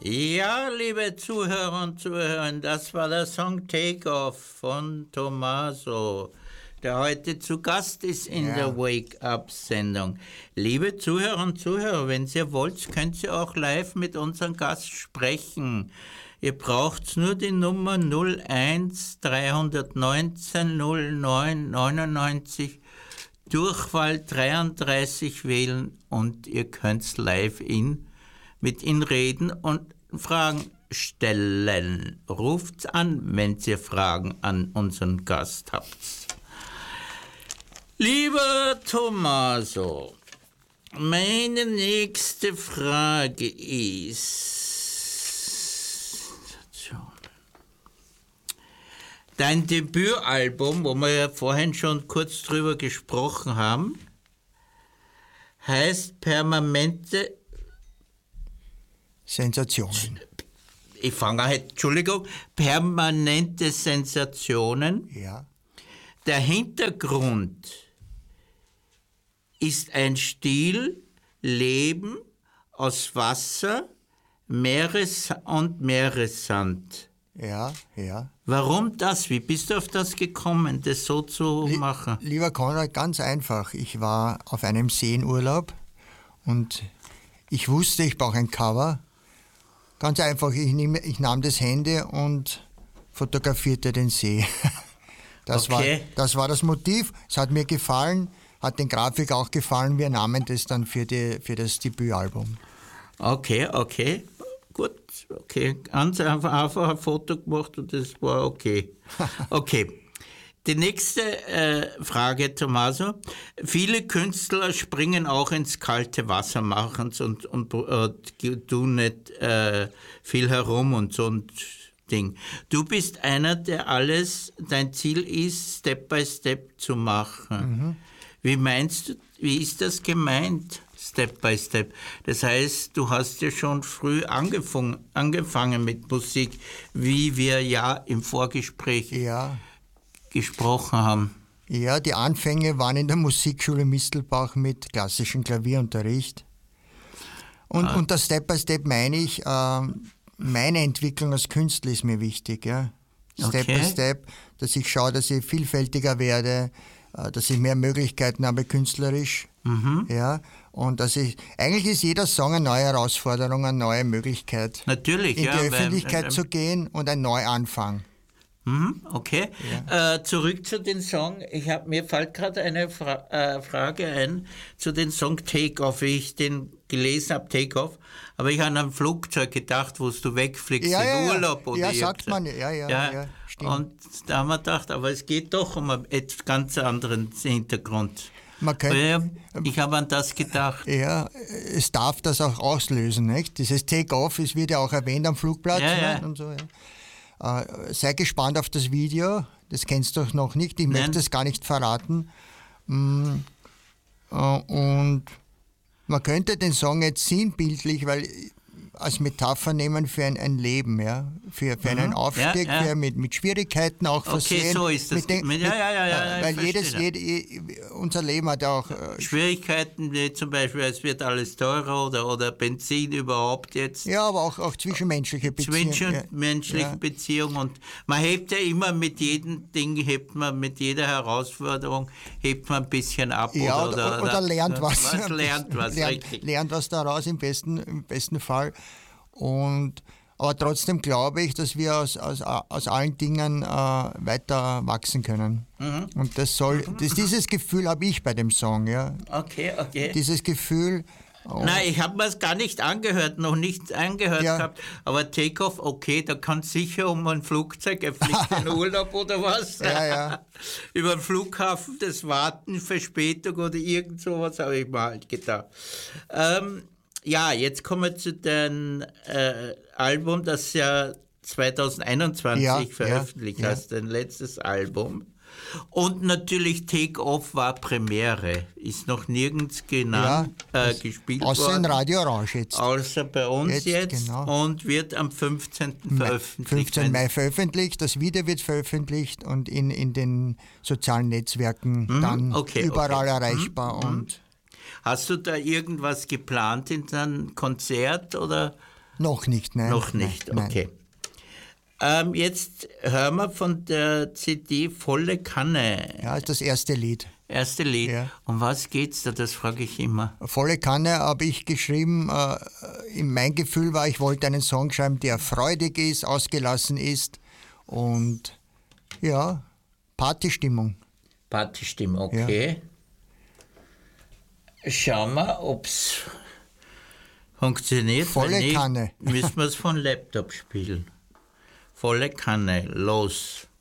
Ja, liebe Zuhörer und Zuhörerinnen, das war der Song Take Off von Tommaso, der heute zu Gast ist in der Wake-up-Sendung. Liebe Zuhörer und Zuhörer, wenn ihr wollt, könnt ihr auch live mit unserem Gast sprechen. Ihr braucht nur die Nummer 01 319 09 99 Durchwahl 33 wählen und ihr könnt live mit ihm reden und Fragen stellen. Ruft an, wenn ihr Fragen an unseren Gast habt. Lieber Tommaso, meine nächste Frage ist, dein Debütalbum, wo wir ja vorhin schon kurz drüber gesprochen haben, heißt Permanente Sensationen. Ich fange halt, Entschuldigung, permanente Sensationen. Ja. Der Hintergrund ist ein Stil-Leben aus Wasser, und Meeressand. Ja. Warum das? Wie bist du auf das gekommen, das so zu machen? Lieber Konrad, ganz einfach. Ich war auf einem Seenurlaub und ich wusste, ich brauche ein Cover. Ganz einfach, ich nahm das Handy und fotografierte den See. Das war das Motiv. Es hat mir gefallen, hat den Grafiker auch gefallen. Wir nahmen das dann für das Debütalbum. Okay. Gut, okay. Ganz einfach ein Foto gemacht und das war okay. Okay. Die nächste Frage, Tommaso. Viele Künstler springen auch ins kalte Wasser, machen und tun nicht viel herum und so ein Ding. Du bist einer, der dein Ziel ist, Step by Step zu machen. Wie meinst du, wie ist das gemeint, Step by Step? Das heißt, du hast ja schon früh angefangen mit Musik, wie wir ja im Vorgespräch gesprochen haben. Ja, die Anfänge waren in der Musikschule Mistelbach mit klassischem Klavierunterricht. Und das Step by Step meine ich, meine Entwicklung als Künstler ist mir wichtig. Ja? Step by Step, dass ich schaue, dass ich vielfältiger werde, dass ich mehr Möglichkeiten habe künstlerisch. Ja? Und eigentlich ist jeder Song eine neue Herausforderung, eine neue Möglichkeit. Natürlich, in die Öffentlichkeit zu gehen und ein Neuanfang. Okay. Ja. Zurück zu den Song. Mir fällt gerade eine Frage ein zu den Song Take Off, wie ich den gelesen habe, Take Off. Aber ich habe an ein Flugzeug gedacht, wo du wegfliegst in Urlaub. Oder ja, sagt man. Ja, stimmt. Und da haben wir gedacht, aber es geht doch um einen ganz anderen Hintergrund. Ich habe an das gedacht. Ja, es darf das auch auslösen, nicht? Dieses Take Off, es wird ja auch erwähnt am Flugplatz. Ja. Und so, ja. Sei gespannt auf das Video, das kennst du noch nicht, ich möchte es gar nicht verraten. Und man könnte den Song jetzt sinnbildlich, als Metapher nehmen für ein Leben, ja, für einen Aufstieg, mit Schwierigkeiten auch versehen. Okay, so ist das. Weil unser Leben hat auch Schwierigkeiten, wie zum Beispiel, es wird alles teurer oder Benzin überhaupt jetzt. Ja, aber auch zwischenmenschliche Beziehungen. Zwischenmenschliche Beziehungen, und man hebt ja immer mit jedem Ding, mit jeder Herausforderung, hebt man ein bisschen ab. Ja, oder lernt was. Lernt was daraus im besten Fall. Aber trotzdem glaube ich, dass wir aus allen Dingen weiter wachsen können. Und dieses Gefühl habe ich bei dem Song. Ja. Okay. Dieses Gefühl. Nein, ich habe mir es gar nicht angehört, gehabt. Aber Take-Off, okay, da kann es sicher um ein Flugzeug, er fliegt in Urlaub oder was. Ja. Über den Flughafen, das Warten, Verspätung oder irgend sowas habe ich mir halt gedacht. Jetzt kommen wir zu deinem Album, das ja 2021 veröffentlicht hast, dein letztes Album. Und natürlich Take Off war Premiere, ist noch nirgends gespielt außer worden. in Radio Orange jetzt. Außer bei uns jetzt genau. Und wird am 15. veröffentlicht. 15. Mai veröffentlicht, das Video wird veröffentlicht und in den sozialen Netzwerken dann überall erreichbar. Und hast du da irgendwas geplant in deinem Konzert oder? Noch nicht, nein. Noch nicht, nein, okay. Jetzt hören wir von der CD Volle Kanne. Ja, ist das erste Lied. Erste Lied. Ja. Um was geht's da? Das frage ich immer. Volle Kanne habe ich geschrieben. Mein Gefühl war, ich wollte einen Song schreiben, der freudig ist, ausgelassen ist und ja, Partystimmung. Partystimmung, okay. Ja. Schauen wir, ob es funktioniert. Volle Kanne. Müssen wir es von Laptop spielen. Volle Kanne, los.